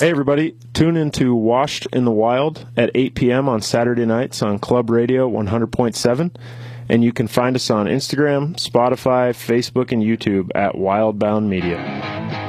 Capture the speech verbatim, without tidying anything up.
Hey, everybody. Tune into Washed in the Wild at eight p.m. on Saturday nights on Club Radio one hundred point seven. And you can find us on Instagram, Spotify, Facebook, and YouTube at Wildbound Media.